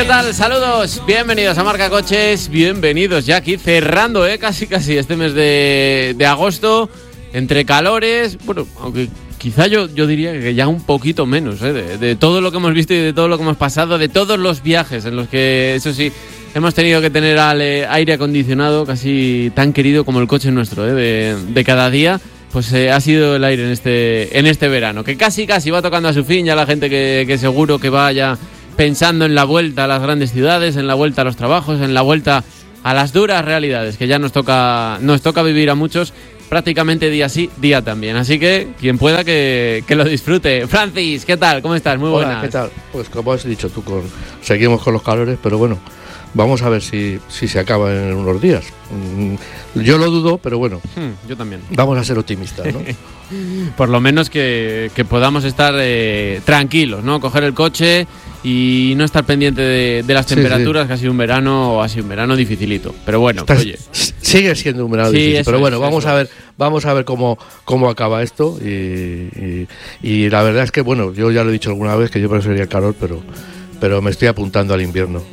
¿Qué tal? Saludos, bienvenidos a Marca Coches, bienvenidos ya aquí cerrando casi este mes de agosto, entre calores, bueno, aunque quizá yo diría que ya un poquito menos, de todo lo que hemos visto y de todo lo que hemos pasado, de todos los viajes en los que, eso sí, hemos tenido que tener al aire acondicionado casi tan querido como el coche nuestro, de cada día. Pues ha sido el aire en este verano, que casi va tocando a su fin. Ya la gente que seguro que vaya pensando en la vuelta a las grandes ciudades, en la vuelta a los trabajos, en la vuelta a las duras realidades que ya nos toca vivir a muchos, prácticamente día sí, día también. Así que quien pueda que lo disfrute. Francis, ¿qué tal? ¿Cómo estás? Muy buenas. Hola, ¿qué tal? Pues como has dicho tú, seguimos con los calores, pero bueno, vamos a ver si se acaba en unos días. Yo lo dudo, pero bueno. Yo también. Vamos a ser optimistas, ¿no? Por lo menos que podamos estar tranquilos, ¿no? Coger el coche y no estar pendiente de las temperaturas, sí. Que ha sido un verano dificilito. Pero bueno, oye. Sigue siendo un verano difícil, pero bueno, vamos a ver cómo acaba esto. Y la verdad es que, bueno, yo ya lo he dicho alguna vez que yo preferiría el calor, pero me estoy apuntando al invierno.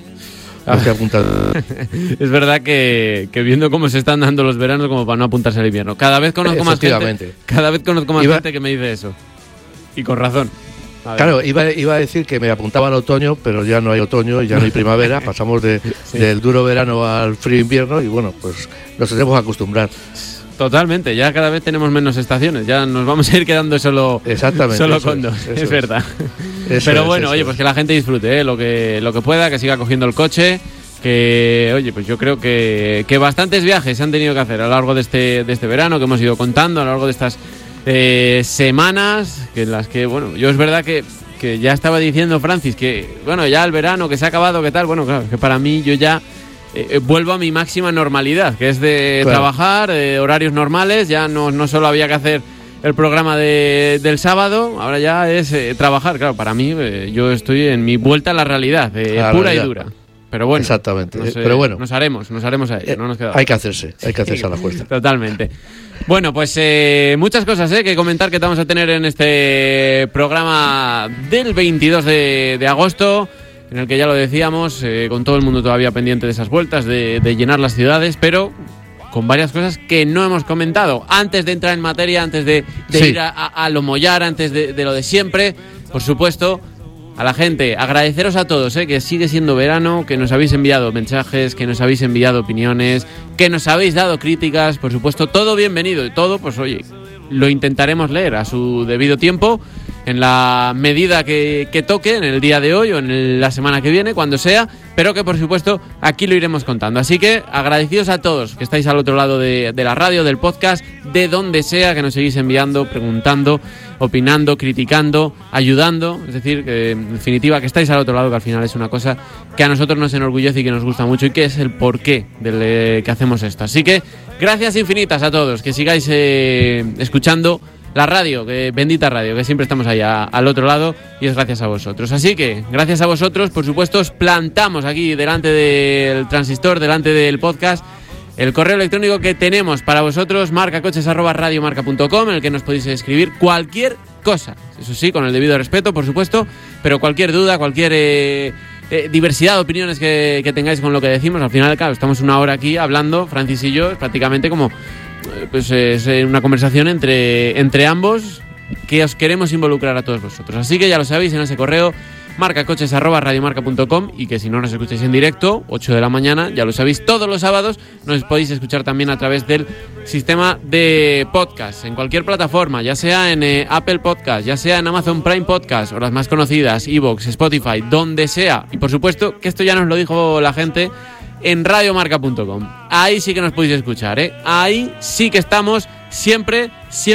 Es verdad que viendo cómo se están dando los veranos, como para no apuntarse al invierno. Cada vez conozco más gente que me dice eso. Y con razón. Claro, iba a decir que me apuntaba al otoño, pero ya no hay otoño, ya no hay primavera. Pasamos del duro verano al frío invierno y bueno, pues nos tenemos que acostumbrar. Totalmente, ya cada vez tenemos menos estaciones, ya nos vamos a ir quedando solo con dos, es verdad. Pero bueno, oye, pues que la gente disfrute, lo que pueda, que siga cogiendo el coche, que oye, pues yo creo que bastantes viajes se han tenido que hacer a lo largo de este verano, que hemos ido contando a lo largo de estas semanas, que en las que, bueno, yo es verdad que ya estaba diciendo Francis que, bueno, ya el verano, que se ha acabado, que tal, bueno, claro, que para mí yo ya vuelvo a mi máxima normalidad, que es de trabajar, horarios normales, ya no solo había que hacer el programa del sábado, ahora ya es trabajar, claro, para mí yo estoy en mi vuelta a la realidad, pura y dura. Pero bueno, exactamente. Pero bueno, nos haremos a ello, no nos queda. Hay que hacerse a la fuerza. Totalmente. Bueno, pues muchas cosas que comentar que vamos a tener en este programa del 22 de agosto, en el que ya lo decíamos, con todo el mundo todavía pendiente de esas vueltas, de llenar las ciudades, pero con varias cosas que no hemos comentado. Antes de entrar en materia, antes de ir a lo mollar, antes de lo de siempre, por supuesto, a la gente, agradeceros a todos, que sigue siendo verano, que nos habéis enviado mensajes, que nos habéis enviado opiniones, que nos habéis dado críticas, por supuesto, todo bienvenido y todo, pues oye, lo intentaremos leer a su debido tiempo, en la medida que toque, en el día de hoy o en la semana que viene, cuando sea, pero que por supuesto aquí lo iremos contando. Así que agradecidos a todos que estáis al otro lado de la radio, del podcast, de donde sea, que nos seguís enviando, preguntando, opinando, criticando, ayudando, es decir, que en definitiva que estáis al otro lado, que al final es una cosa que a nosotros nos enorgullece y que nos gusta mucho y que es el porqué del que hacemos esto. Así que gracias infinitas a todos, que sigáis escuchando la radio, bendita radio, que siempre estamos ahí al otro lado y es gracias a vosotros. Así que, gracias a vosotros, por supuesto, os plantamos aquí delante del transistor, delante del podcast, el correo electrónico que tenemos para vosotros, marcacoches@radiomarca.com, en el que nos podéis escribir cualquier cosa, eso sí, con el debido respeto, por supuesto, pero cualquier duda, cualquier diversidad de opiniones que tengáis con lo que decimos. Al final, claro, estamos una hora aquí hablando, Francis y yo, es prácticamente como pues es una conversación entre ambos, que os queremos involucrar a todos vosotros. Así que ya lo sabéis, en ese correo marcacoches@radiomarca.com, y que si no nos escucháis en directo, 8 de la mañana, ya lo sabéis, todos los sábados nos podéis escuchar también a través del sistema de podcast, en cualquier plataforma, ya sea en Apple Podcast, ya sea en Amazon Prime Podcast, o las más conocidas, iVoox, Spotify, donde sea. Y por supuesto, que esto ya nos lo dijo la gente, en radiomarca.com. Ahí sí que nos podéis escuchar, ahí sí que estamos siempre.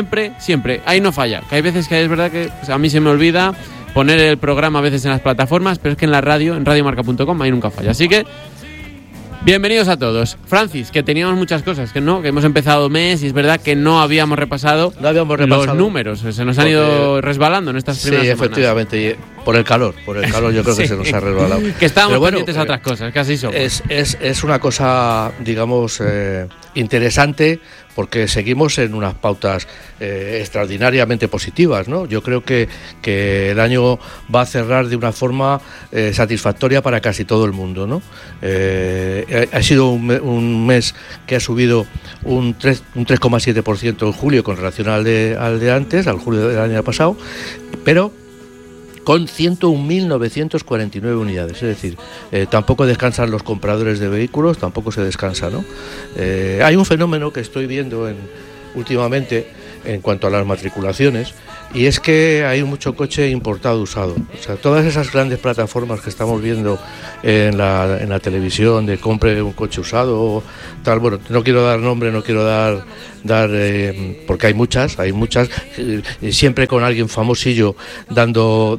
Ahí no falla, que hay veces que es verdad que pues, a mí se me olvida poner el programa a veces en las plataformas, pero es que en la radio, en radiomarca.com, ahí nunca falla. Así que bienvenidos a todos. Francis, que teníamos muchas cosas, que hemos empezado mes y es verdad que no habíamos repasado los números, se nos han ido resbalando en estas primeras semanas. Sí, efectivamente, y por el calor yo creo que se nos ha resbalado. Que estábamos pendientes a otras cosas, que así somos. Es una cosa, digamos, interesante, porque seguimos en unas pautas extraordinariamente positivas, ¿no? Yo creo que el año va a cerrar de una forma satisfactoria para casi todo el mundo, ¿no? Ha sido un mes que ha subido un 3,7% en julio con relación al de antes, al julio del año pasado, pero con 101.949 unidades, es decir, tampoco descansan los compradores de vehículos, tampoco se descansa, ¿no? Hay un fenómeno que estoy viendo últimamente en cuanto a las matriculaciones, y es que hay mucho coche importado usado. O sea, todas esas grandes plataformas que estamos viendo en la televisión de compre un coche usado, tal, bueno, no quiero dar nombre, no quiero dar porque hay muchas, siempre con alguien famosillo dando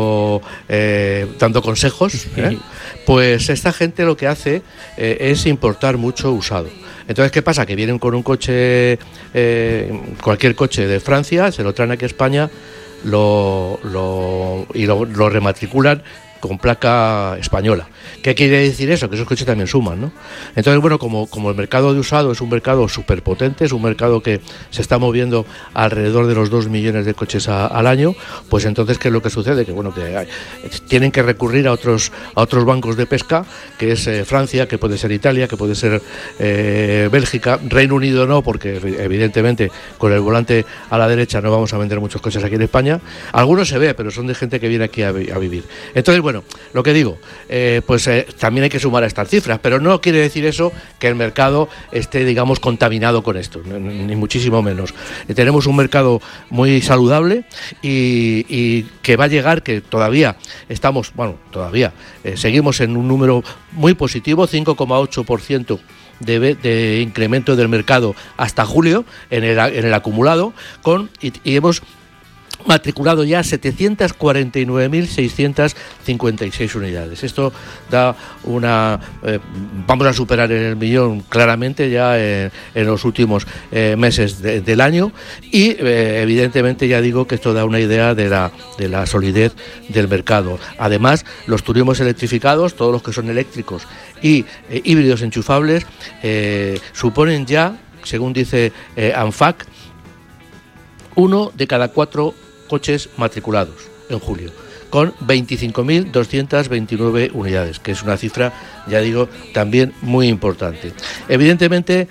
consejos, pues esta gente lo que hace es importar mucho usado. Entonces, ¿qué pasa? Que vienen con un coche, cualquier coche de Francia, se lo traen aquí a España, lo rematriculan con placa española. ¿Qué quiere decir eso? Que esos coches también suman, ¿no? Entonces, bueno, como el mercado de usado es un mercado súper potente, es un mercado que se está moviendo alrededor de los 2 millones de coches al año, pues entonces, ¿qué es lo que sucede? Que bueno, tienen que recurrir a otros bancos de pesca, que es Francia, que puede ser Italia, que puede ser Bélgica, Reino Unido no, porque evidentemente con el volante a la derecha no vamos a vender muchos coches aquí en España. Algunos se ve, pero son de gente que viene aquí a vivir. Entonces, bueno, lo que digo, también hay que sumar a estas cifras, pero no quiere decir eso que el mercado esté, digamos, contaminado con esto, ni muchísimo menos. Tenemos un mercado muy saludable y que va a llegar, que todavía seguimos en un número muy positivo, 5,8% de incremento del mercado hasta julio en el acumulado, y hemos matriculado ya 749.656 unidades. Esto da vamos a superar el millón claramente ya en los últimos meses del año, y evidentemente ya digo que esto da una idea de la solidez del mercado. Además, los turismos electrificados, todos los que son eléctricos y híbridos enchufables, suponen ya, según dice ANFAC, 1 de cada 4 coches matriculados en julio, con 25.229 unidades, que es una cifra, ya digo, también muy importante. Evidentemente,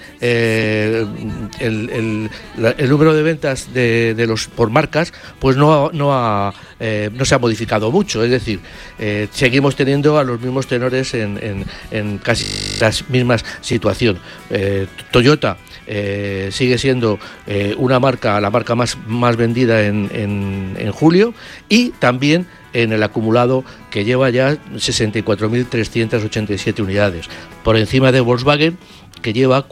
el número de ventas de los por marcas, pues no se ha modificado mucho, es decir, seguimos teniendo a los mismos tenores en casi las mismas situaciones. Toyota sigue siendo la marca más vendida en julio, y también en el acumulado, que lleva ya 64.387 unidades, por encima de Volkswagen, que lleva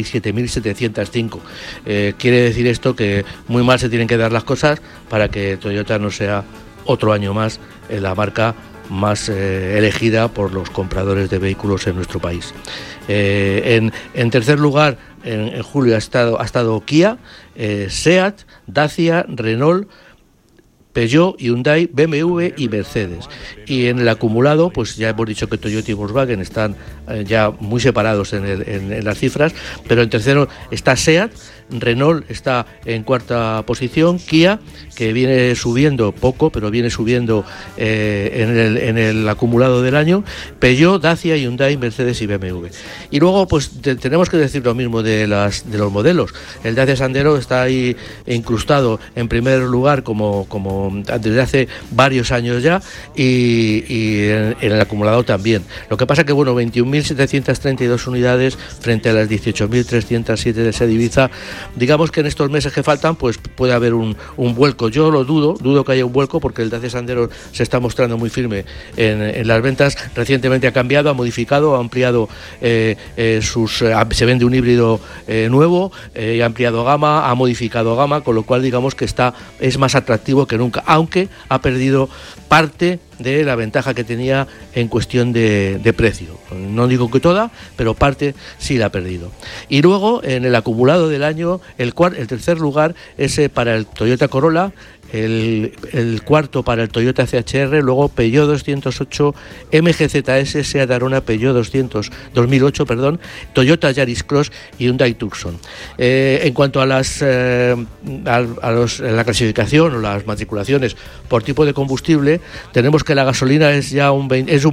47.705. Quiere decir esto que muy mal se tienen que dar las cosas para que Toyota no sea otro año más la marca más elegida por los compradores de vehículos en nuestro país. En tercer lugar, en julio ha estado Kia, Seat, Dacia, Renault, Peugeot, Hyundai, BMW y Mercedes. Y en el acumulado, pues ya hemos dicho que Toyota y Volkswagen están ya muy separados en las cifras, pero en tercero está Seat, Renault está en cuarta posición, Kia, que viene subiendo poco, pero viene subiendo en el acumulado del año, Peugeot, Dacia, Hyundai, Mercedes y BMW. Y luego, pues tenemos que decir lo mismo de los modelos. El Dacia Sandero está ahí incrustado en primer lugar como desde hace varios años ya, y en el acumulado también. Lo que pasa que, bueno, 21.732 unidades frente a las 18.307 de Seat Ibiza. Digamos que en estos meses que faltan, pues puede haber un vuelco. Yo lo dudo que haya un vuelco, porque el Dacia Sandero se está mostrando muy firme en las ventas. Recientemente ha cambiado, ha modificado, ha ampliado se vende un híbrido nuevo, ha ampliado gama, ha modificado gama, con lo cual digamos que es más atractivo que nunca, aunque ha perdido parte de la ventaja que tenía en cuestión de precio. No digo que toda, pero parte sí la ha perdido. Y luego, en el acumulado del año, el tercer lugar es para el Toyota Corolla, el cuarto para el Toyota CHR, luego Peugeot 208, MGZS, Seat Arona, Peugeot 2008, Toyota Yaris Cross y Hyundai Tucson. En cuanto a la clasificación o las matriculaciones por tipo de combustible, tenemos que la gasolina es un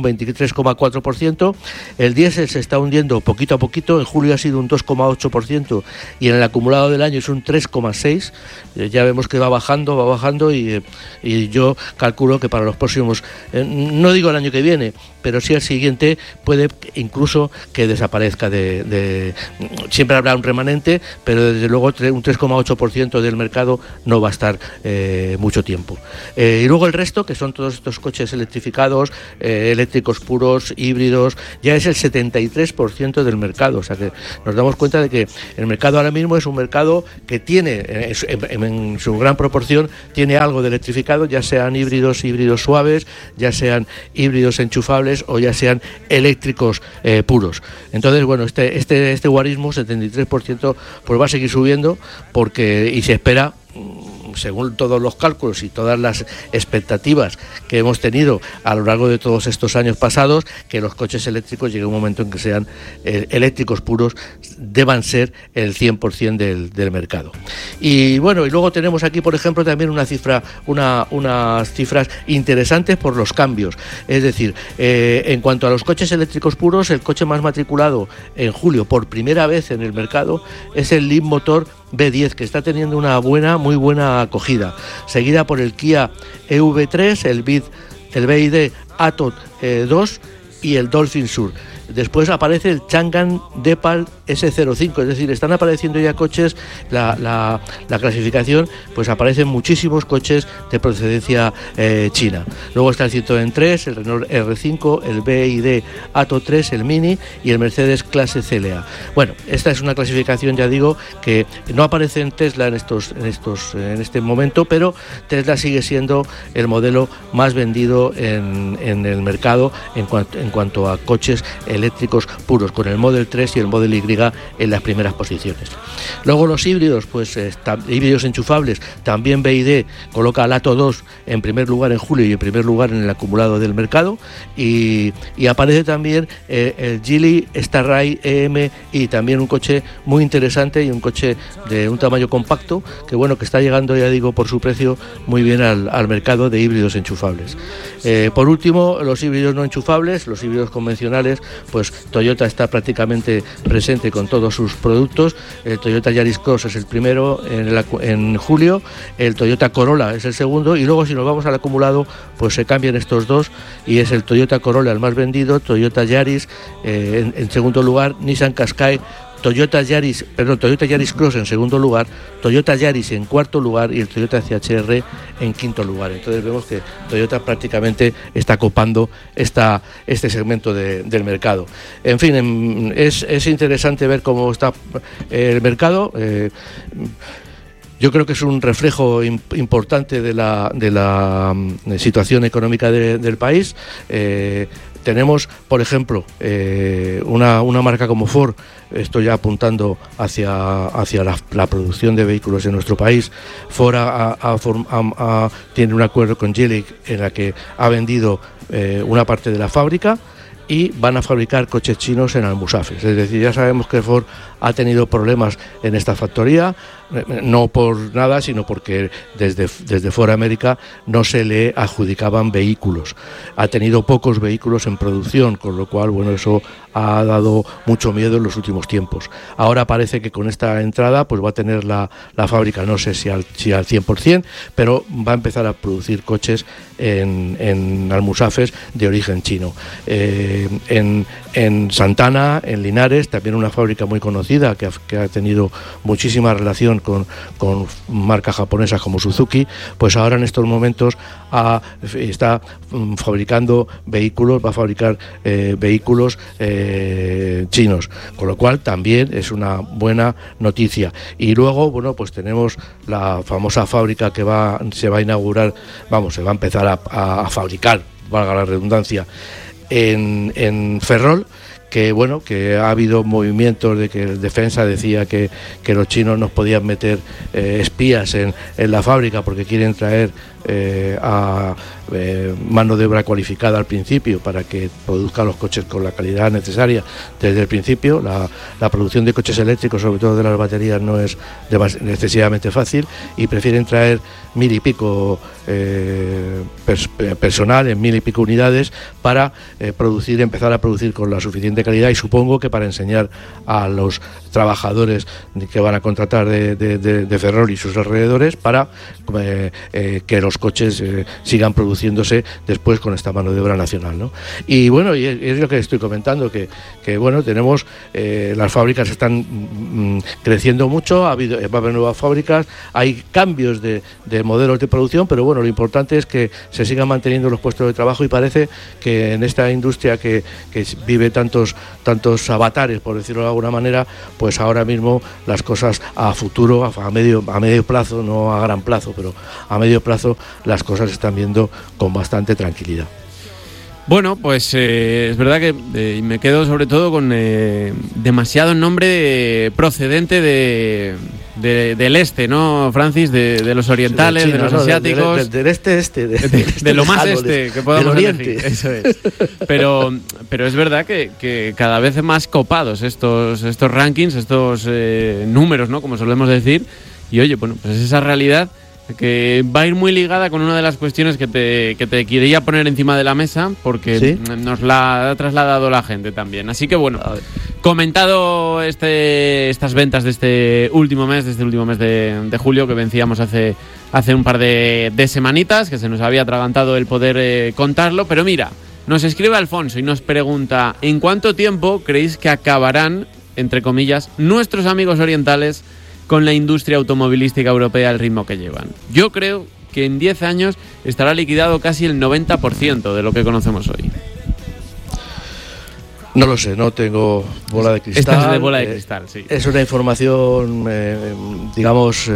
23,4%, el diésel se está hundiendo poquito a poquito, en julio ha sido un 2,8% y en el acumulado del año es un 3,6%, ya vemos que va bajando y yo calculo que para los próximos, no digo el año que viene, pero sí el siguiente puede incluso que desaparezca siempre habrá un remanente, pero desde luego un 3,8% del mercado no va a estar mucho tiempo. Y luego el resto, que son todos estos coches electrificados, eléctricos puros, híbridos, ya es el 73% del mercado, o sea que nos damos cuenta de que el mercado ahora mismo es un mercado que tiene, en su gran proporción, tiene algo de electrificado, ya sean híbridos suaves, ya sean híbridos enchufables o ya sean eléctricos puros. Entonces, bueno, este guarismo, 73%, pues va a seguir subiendo y se espera, según todos los cálculos y todas las expectativas que hemos tenido a lo largo de todos estos años pasados, que los coches eléctricos llegue un momento en que sean eléctricos puros, deban ser el 100% del mercado. Y bueno, y luego tenemos aquí, por ejemplo, también unas cifras interesantes por los cambios. Es decir, en cuanto a los coches eléctricos puros, el coche más matriculado en julio por primera vez en el mercado es el Leapmotor B10, que está teniendo una muy buena acogida, seguida por el Kia EV3, el BYD Atto 2 y el Dolphin Sur. Después aparece el Changan Depal S05, es decir, están apareciendo ya coches, la clasificación, pues aparecen muchísimos coches de procedencia china. Luego está el Citroën 3, el Renault R5, el BYD Atto 3, el Mini y el Mercedes Clase CLA. Bueno, esta es una clasificación, ya digo, que no aparece en Tesla en este momento, pero Tesla sigue siendo el modelo más vendido en el mercado en cuanto a coches eléctricos puros, con el Model 3 y el Model Y en las primeras posiciones. Luego los híbridos, pues híbridos enchufables, también BYD coloca al Atto 2 en primer lugar en julio y en primer lugar en el acumulado del mercado, y aparece también el Geely Starray EM, y también un coche muy interesante y un coche de un tamaño compacto que está llegando, ya digo, por su precio muy bien al mercado de híbridos enchufables. Por último, los híbridos no enchufables, los híbridos convencionales, pues Toyota está prácticamente presente con todos sus productos. El Toyota Yaris Cross es el primero en julio, el Toyota Corolla es el segundo, y luego si nos vamos al acumulado, pues se cambian estos dos y es el Toyota Corolla el más vendido, Toyota Yaris en segundo lugar, Nissan Qashqai, Toyota Yaris Cross en segundo lugar, Toyota Yaris en cuarto lugar y el Toyota CHR en quinto lugar. Entonces vemos que Toyota prácticamente está copando este segmento del mercado. En fin, es interesante ver cómo está el mercado. Yo creo que es un reflejo importante de la situación económica del país. Tenemos, por ejemplo, una marca como Ford, estoy ya apuntando hacia la producción de vehículos en nuestro país. Ford tiene un acuerdo con Geely en la que ha vendido una parte de la fábrica y van a fabricar coches chinos en Almusafes. Es decir, ya sabemos que Ford ha tenido problemas en esta factoría, no por nada, sino porque desde Ford América no se le adjudicaban vehículos. Ha tenido pocos vehículos en producción, con lo cual, eso ha dado mucho miedo en los últimos tiempos. Ahora parece que con esta entrada pues va a tener la fábrica, no sé si al 100%, pero va a empezar a producir coches en Almusafes de origen chino. En Santana, en Linares, también una fábrica muy conocida que ha tenido muchísima relación con marcas japonesas como Suzuki, pues ahora en estos momentos está fabricando vehículos, va a fabricar vehículos chinos, con lo cual también es una buena noticia. Y luego, pues tenemos la famosa fábrica que se va a inaugurar, se va a empezar a fabricar, valga la redundancia, en Ferrol, que bueno, que ha habido movimientos de que el defensa decía que los chinos nos podían meter espías en la fábrica porque quieren traer a mano de obra cualificada al principio para que produzcan los coches con la calidad necesaria desde el principio. La producción de coches eléctricos, sobre todo de las baterías, no es excesivamente fácil y prefieren traer 1000 y pico personal en 1000 y pico unidades para empezar a producir con la suficiente calidad, y supongo que para enseñar a los trabajadores que van a contratar de Ferrol y sus alrededores para que los coches sigan produciéndose después con esta mano de obra nacional, ¿no? Y bueno, y es lo que estoy comentando, que bueno, tenemos las fábricas están creciendo mucho, va a haber nuevas fábricas, hay cambios de modelos de producción, pero bueno, lo importante es que se sigan manteniendo los puestos de trabajo, y parece que en esta industria que vive tantos avatares, por decirlo de alguna manera, pues ahora mismo las cosas a futuro, a medio plazo, no a gran plazo, pero a medio plazo, las cosas se están viendo con bastante tranquilidad. Bueno, pues es verdad que me quedo sobre todo con demasiado nombre procedente del este, ¿no, Francis? De los orientales, de, China, de los asiáticos. Del este. De lo más este que podamos elegir. Eso es. Pero es verdad que cada vez más copados estos rankings, estos números, ¿no? Como solemos decir. Y oye, bueno, pues esa realidad que va a ir muy ligada con una de las cuestiones que te quería poner encima de la mesa, porque ¿sí? Nos la ha trasladado la gente también. Así que bueno, comentado estas ventas de este último mes de julio, que vencíamos hace un par de semanitas, que se nos había atragantado el poder contarlo, pero mira, nos escribe Alfonso y nos pregunta: ¿en cuánto tiempo creéis que acabarán, entre comillas, nuestros amigos orientales con la industria automovilística europea al ritmo que llevan? Yo creo que en 10 años estará liquidado casi el 90% de lo que conocemos hoy. No lo sé, no tengo bola de cristal. Esta es de bola de cristal, sí. Es una información, digamos,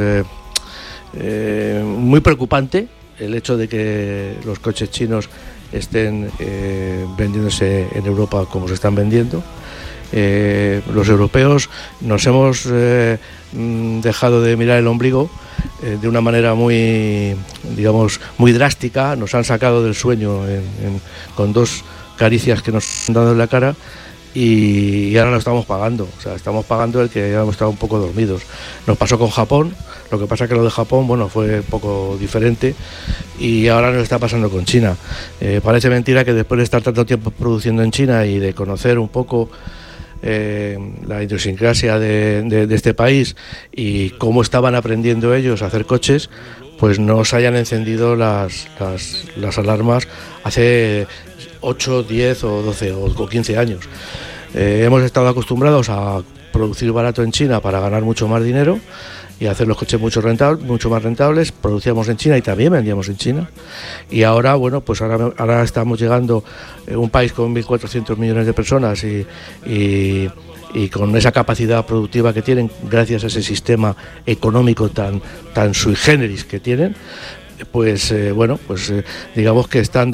muy preocupante, el hecho de que los coches chinos estén vendiéndose en Europa como se están vendiendo. Los europeos nos hemos dejado de mirar el ombligo de una manera muy, digamos, muy drástica. Nos han sacado del sueño con 2 caricias que nos han dado en la cara, y ahora lo estamos pagando. O sea, estamos pagando el que ya hemos estado un poco dormidos. Nos pasó con Japón. Lo que pasa es que lo de Japón, bueno, fue un poco diferente, y ahora nos está pasando con China. Parece mentira que después de estar tanto tiempo produciendo en China y de conocer un poco la idiosincrasia de este país y cómo estaban aprendiendo ellos a hacer coches, pues no se hayan encendido las alarmas hace 8, 10 o 12 o 15 años. Hemos estado acostumbrados a producir barato en China para ganar mucho más dinero y hacer los coches mucho más rentables. Producíamos en China y también vendíamos en China, y ahora, bueno, pues ahora estamos llegando un país con 1.400 millones de personas y con esa capacidad productiva que tienen, gracias a ese sistema económico tan sui generis que tienen, pues digamos que están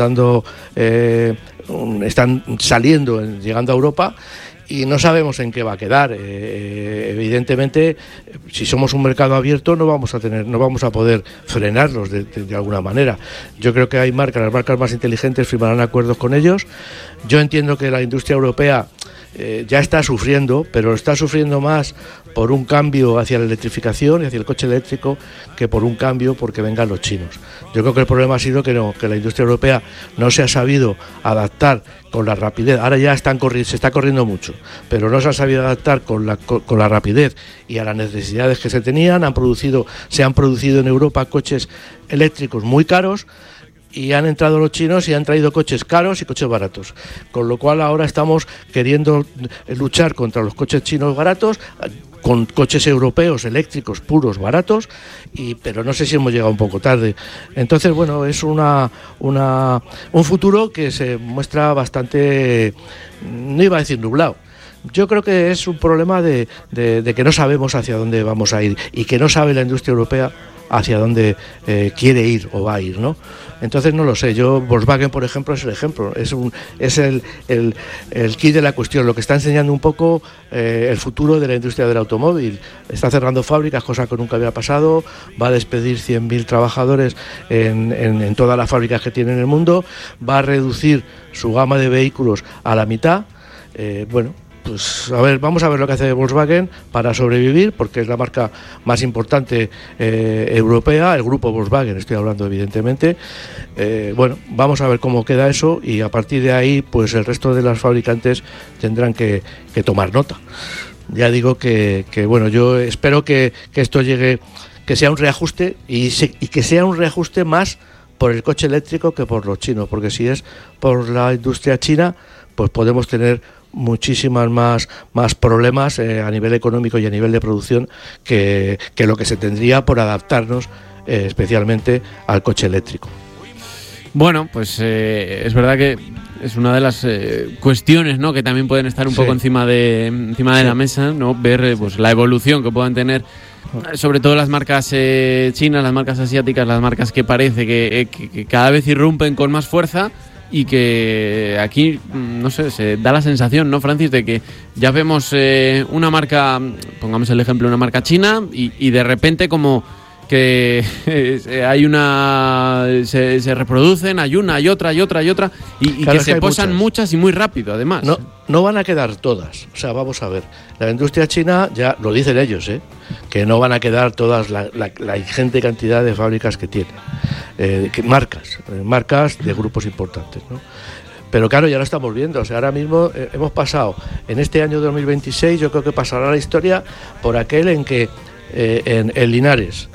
saliendo, llegando a Europa, y no sabemos en qué va a quedar. Evidentemente, si somos un mercado abierto, no vamos a poder frenarlos de alguna manera. Yo creo que las marcas más inteligentes firmarán acuerdos con ellos. Yo entiendo que la industria europea ya está sufriendo, pero está sufriendo más por un cambio hacia la electrificación y hacia el coche eléctrico que por un cambio porque vengan los chinos. Yo creo que el problema ha sido que la industria europea no se ha sabido adaptar con la rapidez. Ahora ya se está corriendo mucho, pero no se ha sabido adaptar con la rapidez y a las necesidades que se tenían. Se han producido en Europa coches eléctricos muy caros, y han entrado los chinos y han traído coches caros y coches baratos, con lo cual ahora estamos queriendo luchar contra los coches chinos baratos con coches europeos eléctricos puros baratos, pero no sé si hemos llegado un poco tarde. Entonces, bueno, es un futuro que se muestra bastante, no iba a decir nublado. Yo creo que es un problema de que no sabemos hacia dónde vamos a ir, y que no sabe la industria europea hacia dónde quiere ir o va a ir, ¿no? Entonces no lo sé. Yo, Volkswagen, por ejemplo, es el ejemplo, es el kit de la cuestión, lo que está enseñando un poco el futuro de la industria del automóvil. Está cerrando fábricas, cosa que nunca había pasado, va a despedir 100.000 trabajadores en todas las fábricas que tiene en el mundo, va a reducir su gama de vehículos a la mitad. Pues vamos a ver lo que hace Volkswagen para sobrevivir, porque es la marca más importante europea, el grupo Volkswagen, estoy hablando evidentemente. Vamos a ver cómo queda eso, y a partir de ahí pues el resto de las fabricantes tendrán que tomar nota. Ya digo que yo espero que esto llegue, que sea un reajuste y que sea un reajuste más por el coche eléctrico que por los chinos, porque si es por la industria china, pues podemos tener muchísimas más problemas a nivel económico y a nivel de producción que lo que se tendría por adaptarnos especialmente al coche eléctrico. Bueno, pues es verdad que es una de las cuestiones, ¿no?, que también pueden estar un poco encima de la mesa, ¿no? Ver pues la evolución que puedan tener, sobre todo las marcas chinas, las marcas asiáticas, las marcas que parece que cada vez irrumpen con más fuerza. Y que aquí, no sé, se da la sensación, ¿no, Francis?, de que ya vemos una marca, pongamos el ejemplo, una marca china, y de repente como que hay se reproducen, hay una, hay otra, y claro, que se posan muchas y muy rápido, además. No van a quedar todas, o sea, vamos a ver, la industria china, ya lo dicen ellos, que no van a quedar todas la ingente cantidad de fábricas que tienen, marcas de grupos importantes, ¿no? Pero claro, ya lo estamos viendo, o sea, ahora mismo hemos pasado, en este año 2026, yo creo que pasará la historia por aquel en que en Linares,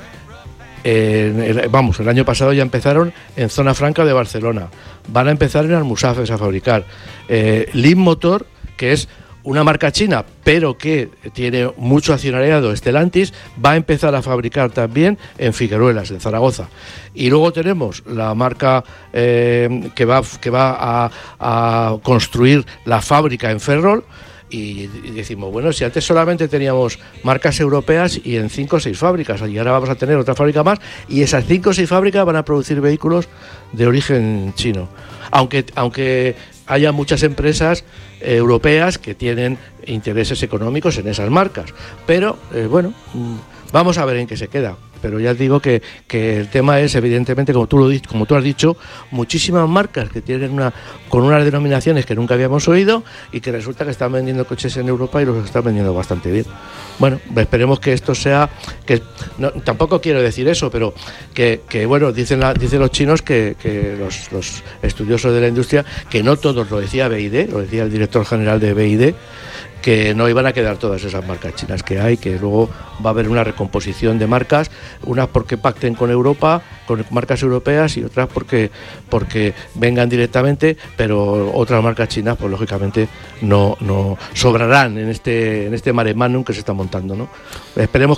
el año pasado ya empezaron en Zona Franca de Barcelona, van a empezar en Almusafes a fabricar. Lin Motor, que es una marca china, pero que tiene mucho accionariado, Stellantis, va a empezar a fabricar también en Figueruelas, en Zaragoza. Y luego tenemos la marca que va a construir la fábrica en Ferrol. Y decimos, bueno, si antes solamente teníamos marcas europeas y en 5 o 6 fábricas, y ahora vamos a tener otra fábrica más, y esas 5 o 6 fábricas van a producir vehículos de origen chino. Aunque haya muchas empresas europeas que tienen intereses económicos en esas marcas. Pero, vamos a ver en qué se queda. Pero ya digo que el tema es, evidentemente, como tú has dicho, muchísimas marcas que tienen con unas denominaciones que nunca habíamos oído y que resulta que están vendiendo coches en Europa y los están vendiendo bastante bien. Bueno, esperemos que esto sea, tampoco quiero decir eso, pero dicen los chinos que los estudiosos de la industria, que no todos, lo decía BYD, lo decía el director general de BYD, que no iban a quedar todas esas marcas chinas que hay, que luego va a haber una recomposición de marcas, unas porque pacten con Europa, con marcas europeas, y otras porque vengan directamente, pero otras marcas chinas pues lógicamente no sobrarán en este mare magnum que se está montando, ¿no? Esperemos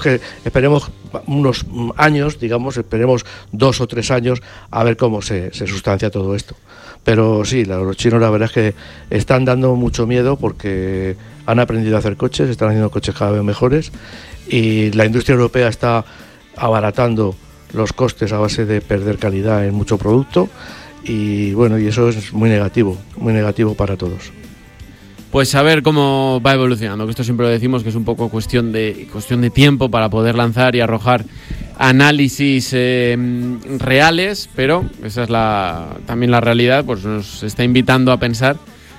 unos años, esperemos 2 o 3 años a ver cómo se sustancia todo esto. Pero sí, los chinos la verdad es que están dando mucho miedo porque han aprendido a hacer coches, están haciendo coches cada vez mejores, y la industria europea está abaratando los costes a base de perder calidad en mucho producto, y eso es muy negativo para todos. Pues a ver cómo va evolucionando, que esto siempre lo decimos, que es un poco cuestión de tiempo para poder lanzar y arrojar análisis reales, pero esa es también la realidad, pues nos está invitando a pensar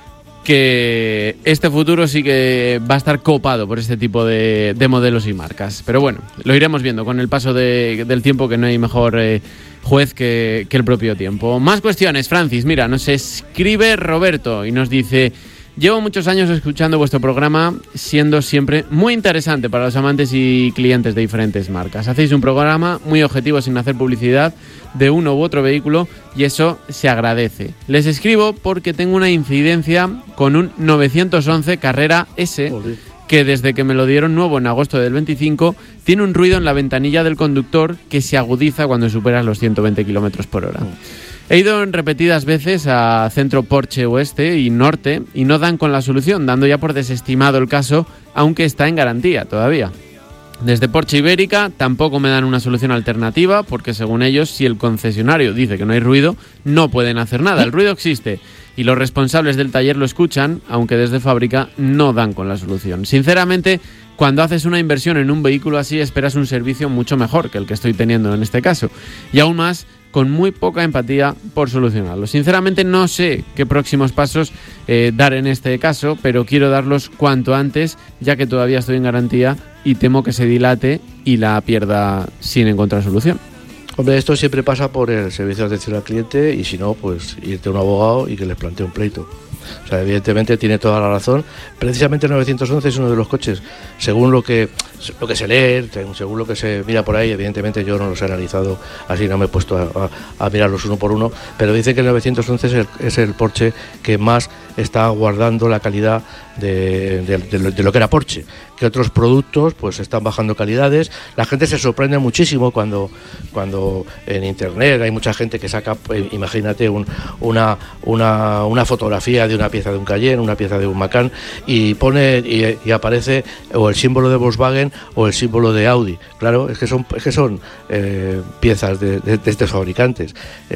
que este futuro sí que va a estar copado por este tipo de modelos y marcas. Pero bueno, lo iremos viendo con el paso del tiempo, que no hay mejor juez que el propio tiempo. Más cuestiones, Francis. Mira, nos escribe Roberto y nos dice: llevo muchos años escuchando vuestro programa, siendo siempre muy interesante para los amantes y clientes de diferentes marcas. Hacéis un programa muy objetivo sin hacer publicidad de uno u otro vehículo, y eso se agradece. Les escribo porque tengo una incidencia con un 911 Carrera S, que desde que me lo dieron nuevo en agosto del 25, tiene un ruido en la ventanilla del conductor que se agudiza cuando superas los 120 km por hora. He ido en repetidas veces a Centro Porsche Oeste y Norte y no dan con la solución, dando ya por desestimado el caso, aunque está en garantía todavía. Desde Porsche Ibérica tampoco me dan una solución alternativa, porque según ellos, si el concesionario dice que no hay ruido, no pueden hacer nada. El ruido existe y los responsables del taller lo escuchan, aunque desde fábrica no dan con la solución. Sinceramente, cuando haces una inversión en un vehículo así, esperas un servicio mucho mejor que el que estoy teniendo en este caso. Y aún más, con muy poca empatía por solucionarlo. Sinceramente no sé qué próximos pasos dar en este caso, pero quiero darlos cuanto antes, ya que todavía estoy en garantía y temo que se dilate y la pierda sin encontrar solución. Hombre, esto siempre pasa por el servicio de atención al cliente, y si no, pues irte a un abogado y que les plantee un pleito. O sea, evidentemente tiene toda la razón. Precisamente el 911 es uno de los coches, según lo que se lee, según lo que se mira por ahí. Evidentemente yo no los he analizado así, no me he puesto a mirarlos uno por uno, pero dice que el 911 es el Porsche que más está guardando la calidad de lo que era Porsche, que otros productos pues están bajando calidades. La gente se sorprende muchísimo cuando en internet hay mucha gente que saca, imagínate, una fotografía de una pieza de un Cayenne, una pieza de un Macan, y pone y aparece o el símbolo de Volkswagen o el símbolo de Audi. Claro, es que son piezas de estos fabricantes.